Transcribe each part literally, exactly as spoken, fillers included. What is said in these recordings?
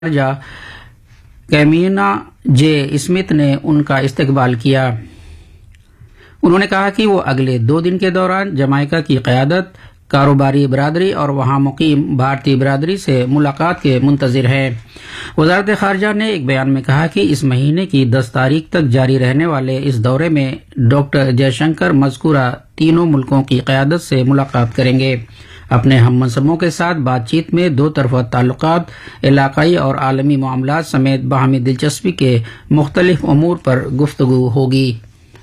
خارجہ کیمینا جے اسمتھ نے ان کا استقبال کیا۔ انہوں نے کہا کہ وہ اگلے دو دن کے دوران جمائیکا کی قیادت، کاروباری برادری اور وہاں مقیم بھارتی برادری سے ملاقات کے منتظر ہیں۔ وزارت خارجہ نے ایک بیان میں کہا کہ اس مہینے کی دس تاریخ تک جاری رہنے والے اس دورے میں ڈاکٹر جے شنکر مذکورہ تینوں ملکوں کی قیادت سے ملاقات کریں گے۔ اپنے ہم منصبوں کے ساتھ بات چیت میں دو طرفہ تعلقات، علاقائی اور عالمی معاملات سمیت باہمی دلچسپی کے مختلف امور پر گفتگو ہوگی۔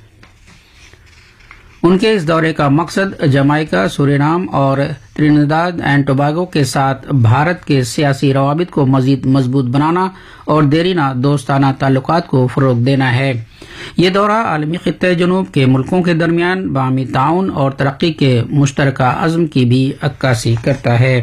ان کے اس دورے کا مقصد جمائیکا، سورینام اور ٹرینیداد اینڈ ٹوباگو کے ساتھ بھارت کے سیاسی روابط کو مزید مضبوط بنانا اور دیرینہ دوستانہ تعلقات کو فروغ دینا ہے۔ یہ دورہ عالمی خطہ جنوب کے ملکوں کے درمیان باہمی تعاون اور ترقی کے مشترکہ عزم کی بھی عکاسی کرتا ہے۔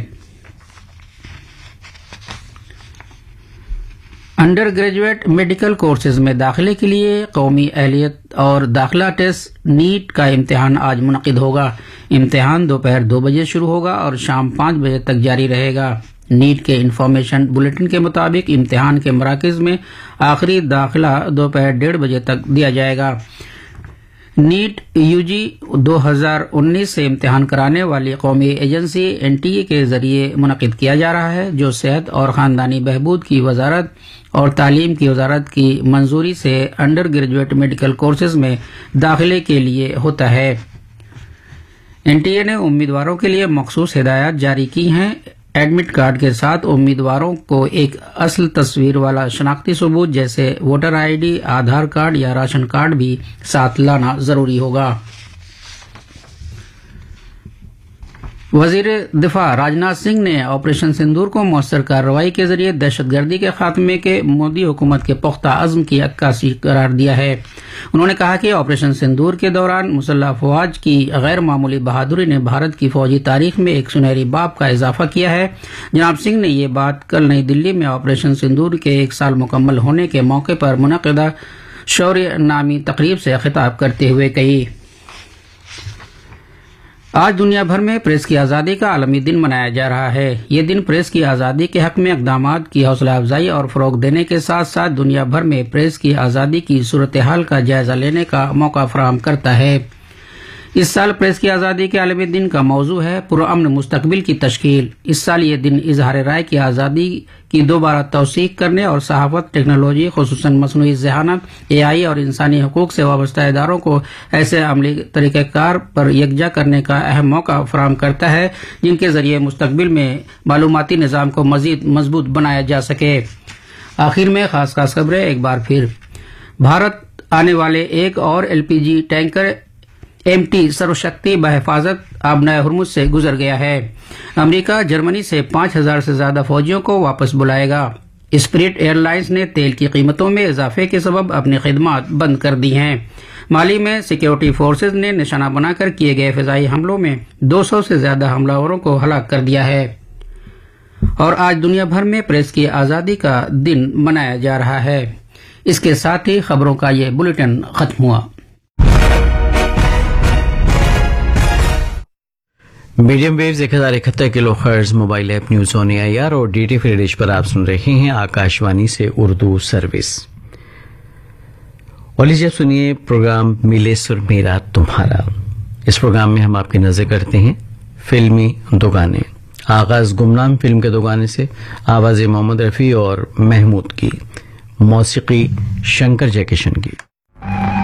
انڈر گریجویٹ میڈیکل کورسز میں داخلے کے لیے قومی اہلیت اور داخلہ ٹیسٹ نیٹ کا امتحان آج منعقد ہوگا۔ امتحان دوپہر دو بجے شروع ہوگا اور شام پانچ بجے تک جاری رہے گا۔ نیٹ کے انفارمیشن بلیٹن کے مطابق امتحان کے مراکز میں آخری داخلہ دوپہر ڈیڑھ بجے تک دیا جائے گا۔ نیٹ یو جی دو ہزار انیس سے امتحان کرانے والی قومی ایجنسی این ٹی اے کے ذریعے منعقد کیا جا رہا ہے، جو صحت اور خاندانی بہبود کی وزارت اور تعلیم کی وزارت کی منظوری سے انڈر گریجویٹ میڈیکل کورسز میں داخلے کے لیے ہوتا ہے۔ این ٹی اے نے امیدواروں کے لیے مخصوص ہدایات جاری کی ہیں۔ ایڈمٹ کارڈ کے ساتھ امیدواروں کو ایک اصل تصویر والا شناختی ثبوت جیسے voter I D, Aadhaar card یا راشن کارڈ بھی ساتھ لانا ضروری ہوگا۔ وزیر دفاع راجناتھ سنگھ نے آپریشن سندور کو مؤثر کارروائی کے ذریعے دہشت گردی کے خاتمے کے مودی حکومت کے پختہ عزم کی عکاسی قرار دیا ہے۔ انہوں نے کہا کہ آپریشن سندور کے دوران مسلح افواج کی غیر معمولی بہادری نے بھارت کی فوجی تاریخ میں ایک سنہری باب کا اضافہ کیا ہے۔ جناب سنگھ نے یہ بات کل نئی دلی میں آپریشن سندور کے ایک سال مکمل ہونے کے موقع پر منعقدہ شوریہ نامی تقریب سے خطاب کرتے ہوئے کہی۔ آج دنیا بھر میں پریس کی آزادی کا عالمی دن منایا جا رہا ہے۔ یہ دن پریس کی آزادی کے حق میں اقدامات کی حوصلہ افزائی اور فروغ دینے کے ساتھ ساتھ دنیا بھر میں پریس کی آزادی کی صورتحال کا جائزہ لینے کا موقع فراہم کرتا ہے۔ اس سال پریس کی آزادی کے عالمی دن کا موضوع ہے پرامن مستقبل کی تشکیل۔ اس سال یہ دن اظہار رائے کی آزادی کی دوبارہ توثیق کرنے اور صحافت، ٹیکنالوجی خصوصاً مصنوعی ذہانت، اے آئی اور انسانی حقوق سے وابستہ اداروں کو ایسے عملی طریقہ کار پر یکجا کرنے کا اہم موقع فراہم کرتا ہے جن کے ذریعے مستقبل میں معلوماتی نظام کو مزید مضبوط بنایا جا سکے۔ آخر میں خاص خاص خبریں ایک بار پھر۔ بھارت آنے والے ایک اور ایل پی جی ٹینکر ایم ٹی سروشکتی بحفاظت آبنائے ہرمز سے گزر گیا ہے۔ امریکہ جرمنی سے پانچ ہزار سے زیادہ فوجیوں کو واپس بلائے گا۔ اسپرٹ ایئر لائنز نے تیل کی قیمتوں میں اضافے کے سبب اپنی خدمات بند کر دی ہیں۔ مالی میں سیکیورٹی فورسز نے نشانہ بنا کر کیے گئے فضائی حملوں میں دو سو سے زیادہ حملہ آوروں کو ہلاک کر دیا ہے۔ اور آج دنیا بھر میں پریس کی آزادی کا دن منایا جا رہا ہے۔ اس کے ساتھ ہی خبروں کا یہ بلیٹن ختم ہوا۔ میڈیم ویوز ایک ہزار اکہتر کلو hertz mobile app news on a are اور ڈی ٹی فری ڈش پر آپ سن رہے ہیں آکاشوانی سے اردو سروس۔ اور لیجیے سنیے پروگرام ملے سر میرا تمہارا۔ اس پروگرام میں ہم آپ کی نظر کرتے ہیں فلمی دو گانے۔ آغاز گمنام فلم کے دو گانے سے، آواز محمد رفیع اور محمود کی، موسیقی شنکر جے کشن کی۔